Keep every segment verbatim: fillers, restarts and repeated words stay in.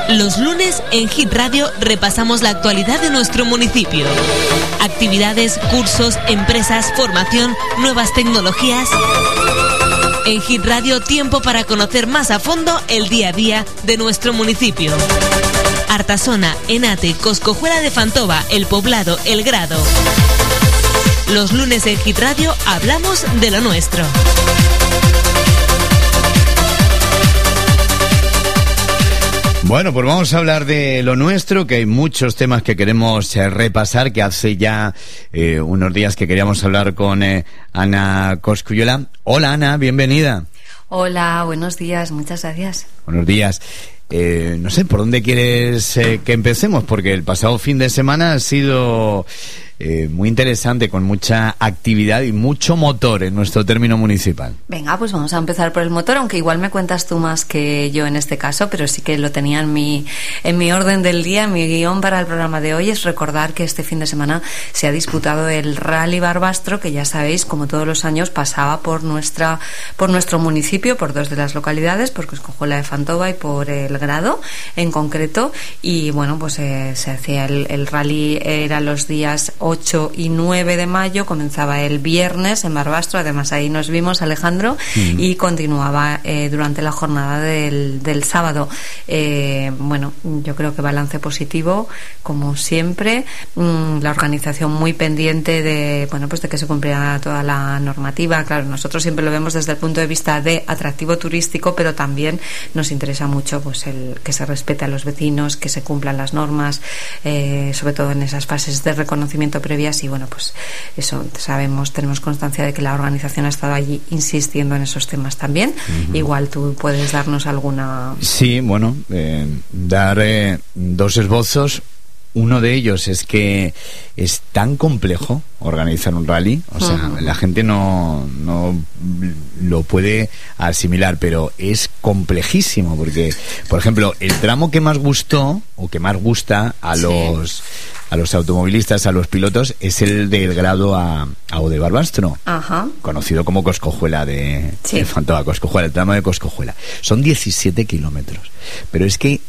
Los lunes en Hit Radio repasamos la actualidad de nuestro municipio. Actividades, cursos, empresas, formación, nuevas tecnologías. En Hit Radio, tiempo para conocer más a fondo el día a día de nuestro municipio. Artasona, Enate, Coscojuela de Fantova, El Poblado, El Grado. Los lunes en Hit Radio hablamos de lo nuestro. Bueno, pues vamos a hablar de lo nuestro, que hay muchos temas que queremos eh, repasar, que hace ya eh, unos días que queríamos hablar con eh, Ana Coscuyola. Hola Ana, bienvenida. Hola, buenos días, muchas gracias. Buenos días. Eh, no sé, ¿por dónde quieres eh, que empecemos? Porque el pasado fin de semana ha sido eh, muy interesante, con mucha actividad y mucho motor en nuestro término municipal. Venga, pues vamos a empezar por el motor, aunque igual me cuentas tú más que yo en este caso, pero sí que lo tenía en mi, en mi orden del día, en mi guión para el programa de hoy. Es recordar que este fin de semana se ha disputado el Rally Barbastro, que ya sabéis, como todos los años, pasaba por nuestra, por nuestro municipio, por dos de las localidades, por Coscojuela de Fantova y por el Grado en concreto. Y bueno, pues eh, se hacía el, el rally, era los días ocho y nueve de mayo, comenzaba el viernes en Barbastro, además ahí nos vimos, Alejandro, mm. y continuaba eh, durante la jornada del, del sábado. Eh, bueno, yo creo que balance positivo, como siempre, mm, la organización muy pendiente de, bueno, pues de que se cumpliera toda la normativa. Claro, nosotros siempre lo vemos desde el punto de vista de atractivo turístico, pero también nos interesa mucho pues el que se respete a los vecinos, que se cumplan las normas, eh, sobre todo en esas fases de reconocimiento previas. Y bueno, pues eso sabemos, tenemos constancia de que la organización ha estado allí insistiendo en esos temas también. Uh-huh. Igual tú puedes darnos alguna... Sí, bueno, eh, dar eh, dos esbozos. Uno de ellos es que es tan complejo organizar un rally, o sea, uh-huh. la gente no, no lo puede asimilar, pero es complejísimo, porque, por ejemplo, el tramo que más gustó, o que más gusta a los... Sí. a los automovilistas, a los pilotos, es el del Grado a, a O de Barbastro, Ajá. conocido como Coscojuela de, sí. de Fantova, Coscojuela, el tramo de Coscojuela. Son diecisiete kilómetros, pero es que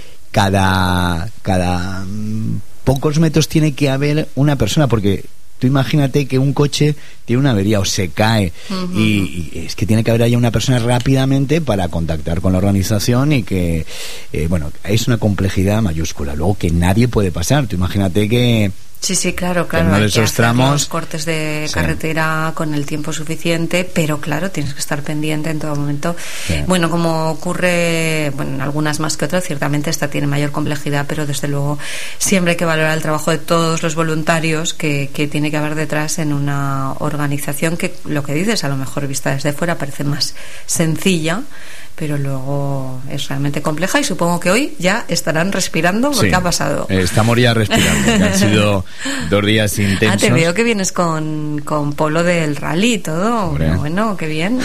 cada cada mm, pocos metros tiene que haber una persona, porque tú imagínate que un coche tiene una avería o se cae, uh-huh. y, y es que tiene que haber ahí una persona rápidamente para contactar con la organización, y que, eh, bueno, es una complejidad mayúscula. Luego, que nadie puede pasar. Tú imagínate que... Sí, sí, claro, claro. Uno de hay esos que tramos, los cortes de sí. carretera con el tiempo suficiente, pero claro, tienes que estar pendiente en todo momento. Sí. Bueno, como ocurre, bueno, en algunas más que otras, ciertamente esta tiene mayor complejidad, pero desde luego siempre hay que valorar el trabajo de todos los voluntarios que, que tiene que haber detrás en una organización que, lo que dices, a lo mejor vista desde fuera parece más sencilla, pero luego es realmente compleja, y supongo que hoy ya estarán respirando porque sí, ha pasado. Estamos ya respirando, que han sido dos días intensos. Ah, te veo que vienes con, con polo del rally y todo. Bueno, bueno, qué bien.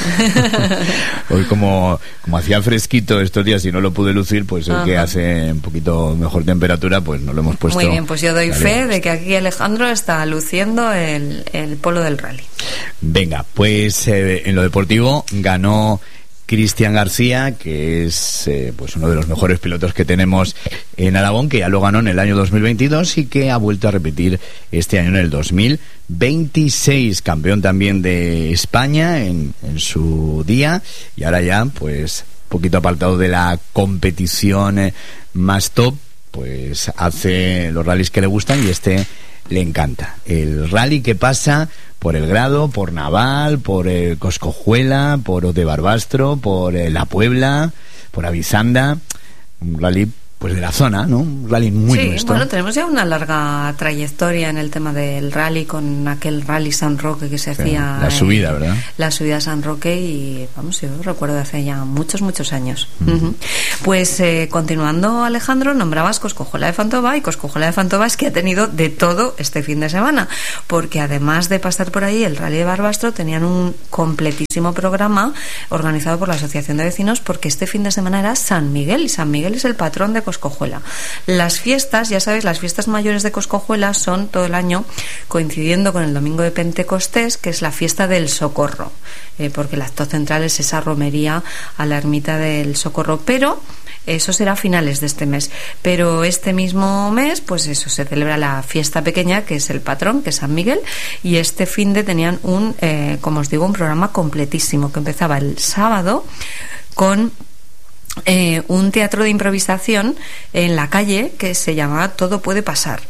Hoy como, como hacía fresquito estos días y no lo pude lucir, pues hoy que hace un poquito mejor temperatura, pues no lo hemos puesto. Muy bien, pues yo doy fe de que aquí Alejandro está luciendo el, el polo del rally. Venga, pues eh, en lo deportivo ganó Cristian García, que es eh, pues uno de los mejores pilotos que tenemos en Aragón, que ya lo ganó en el año dos mil veintidós y que ha vuelto a repetir este año en el dos mil veintiséis, campeón también de España en, en su día, y ahora ya pues poquito apartado de la competición eh, más top, pues hace los rallies que le gustan, y este le encanta. El rally que pasa por el Grado, por Naval, por el Coscojuela, por O de Barbastro, por eh, La Puebla, por Avisanda, un rally pues de la zona, ¿no? Un rally muy sí, nuestro. Bueno, tenemos ya una larga trayectoria en el tema del rally, con aquel rally San Roque que se sí, hacía... La subida, eh, ¿verdad? La subida a San Roque, y vamos, yo recuerdo de hace ya muchos, muchos años. Uh-huh. Uh-huh. Pues eh, continuando, Alejandro, nombrabas Coscojuela de Fantova, y Coscojuela de Fantova es que ha tenido de todo este fin de semana, porque además de pasar por ahí el rally de Barbastro, tenían un completísimo programa organizado por la Asociación de Vecinos, porque este fin de semana era San Miguel, y San Miguel es el patrón de Coscojuela. Las fiestas, ya sabéis, las fiestas mayores de Coscojuela son todo el año coincidiendo con el domingo de Pentecostés, que es la fiesta del Socorro, eh, porque el acto central es esa romería a la ermita del Socorro. Pero Eso será a finales de este mes. Pero este mismo mes, pues eso, se celebra la fiesta pequeña, que es el patrón, que es San Miguel, y este fin de tenían un, eh, como os digo, un programa completísimo, que empezaba el sábado con eh, un teatro de improvisación en la calle que se llamaba Todo Puede Pasar.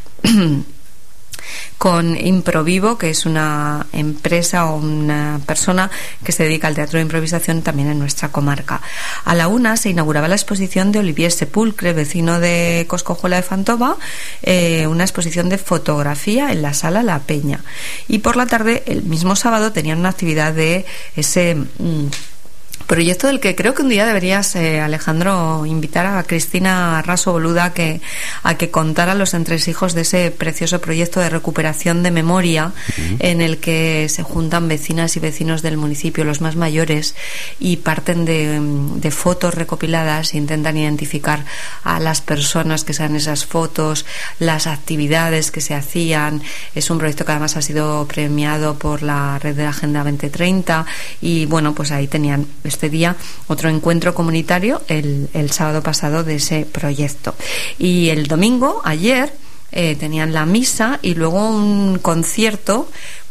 Con Improvivo, que es una empresa o una persona que se dedica al teatro de improvisación también en nuestra comarca. A la una se inauguraba la exposición de Olivier Sepulcre, vecino de Coscojuela de Fantova, eh, una exposición de fotografía en la sala La Peña. Y por la tarde, el mismo sábado, tenían una actividad de ese... Mmm, proyecto del que creo que un día deberías, eh, Alejandro, invitar a Cristina Raso Boluda a que, a que contara los entresijos de ese precioso proyecto de recuperación de memoria, uh-huh. en el que se juntan vecinas y vecinos del municipio, los más mayores, y parten de, de fotos recopiladas e intentan identificar a las personas que sean esas fotos, las actividades que se hacían. Es un proyecto que además ha sido premiado por la red de la Agenda veinte treinta, y bueno, pues ahí tenían este día otro encuentro comunitario el, el sábado pasado de ese proyecto. Y el domingo, ayer, eh, tenían la misa y luego un concierto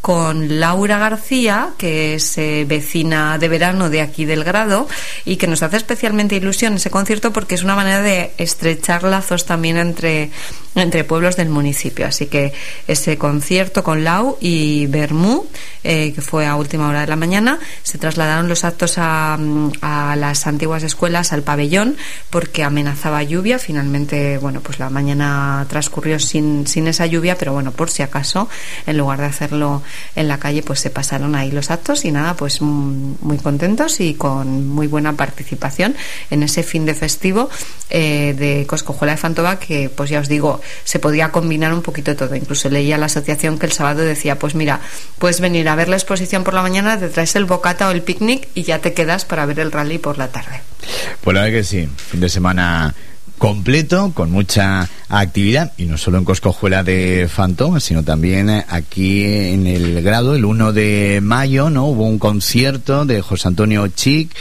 con Laura García, que es eh, vecina de verano de aquí del Grado, y que nos hace especialmente ilusión ese concierto porque es una manera de estrechar lazos también entre, entre pueblos del municipio. Así que ese concierto con Lau y Bermú, eh, que fue a última hora de la mañana, se trasladaron los actos a, a las antiguas escuelas, al pabellón, porque amenazaba lluvia. Finalmente, bueno, pues la mañana transcurrió sin, sin esa lluvia, pero bueno, por si acaso, en lugar de hacerlo en la calle, pues se pasaron ahí los actos, y nada, pues muy contentos y con muy buena participación en ese fin de festivo eh, de Coscojuela de Fantova, que pues ya os digo, se podía combinar un poquito todo. Incluso leía la asociación que el sábado decía, pues mira, puedes venir a ver la exposición por la mañana, te traes el bocata o el picnic y ya te quedas para ver el rally por la tarde. Pues la verdad que sí, fin de semana completo, con mucha actividad, y no solo en Coscojuela de Fantova, sino también aquí en el Grado. El uno de mayo, ¿no?, hubo un concierto de José Antonio Chic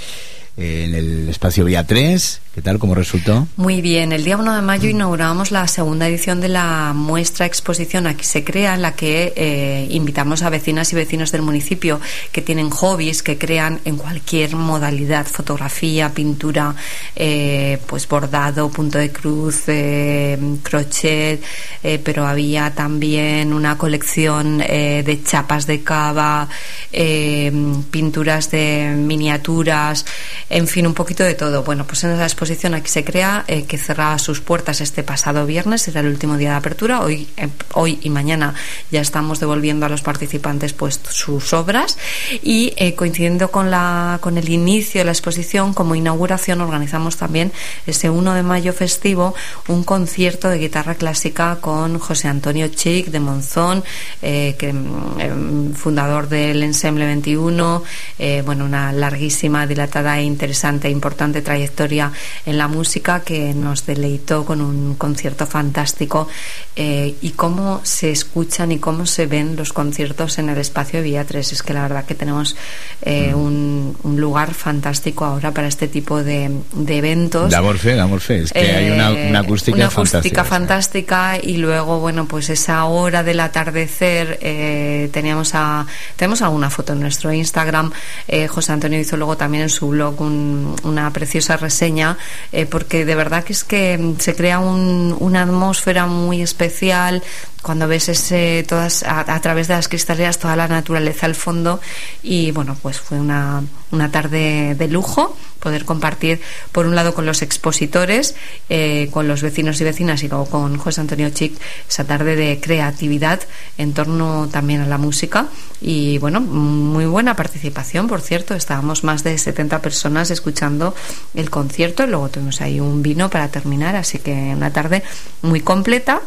en el espacio Vía tres. ¿Qué tal? ¿Cómo resultó? Muy bien. El día uno de mayo inaugurábamos la segunda edición de la muestra exposición Aquí se crea, en la que eh, invitamos a vecinas y vecinos del municipio que tienen hobbies, que crean en cualquier modalidad: fotografía, pintura, eh, pues bordado, punto de cruz, eh, crochet, eh, pero había también una colección eh, de chapas de cava, eh, pinturas de miniaturas, en fin, un poquito de todo. Bueno, pues en esa exposición Aquí se crea, eh, que cerraba sus puertas este pasado viernes, era el último día de apertura. Hoy, eh, hoy y mañana ya estamos devolviendo a los participantes pues sus obras, y eh, coincidiendo con la con el inicio de la exposición, como inauguración, organizamos también ese uno de mayo festivo un concierto de guitarra clásica con José Antonio Chic de Monzón, eh, que, eh, fundador del Ensemble veintiuno, eh, bueno, una larguísima, dilatada e interesante e importante trayectoria en la música, que nos deleitó con un concierto fantástico. Eh, y cómo se escuchan y cómo se ven los conciertos en el espacio Vía tres. Es que la verdad que tenemos eh, un, un lugar fantástico ahora para este tipo de, de eventos. Damos fe, damos fe. Es que eh, hay una, una acústica, una acústica fantástica, fantástica. Y luego, bueno, pues esa hora del atardecer, eh, teníamos a, tenemos alguna foto en nuestro Instagram. eh, José Antonio hizo luego también en su blog un, una preciosa reseña, eh, porque de verdad que es que se crea un, una atmósfera muy especial cuando ves ese todas a, a través de las cristaleras toda la naturaleza al fondo. Y bueno, pues fue una, una tarde de lujo poder compartir, por un lado con los expositores, eh, con los vecinos y vecinas, y luego con José Antonio Chic, esa tarde de creatividad en torno también a la música. Y bueno, muy buena participación, por cierto, estábamos más de setenta personas escuchando el concierto, y luego tuvimos ahí un vino para terminar, así que una tarde muy completa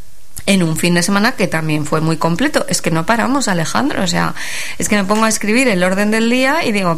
en un fin de semana que también fue muy completo. Es que no paramos, Alejandro, o sea, es que me pongo a escribir el orden del día y digo,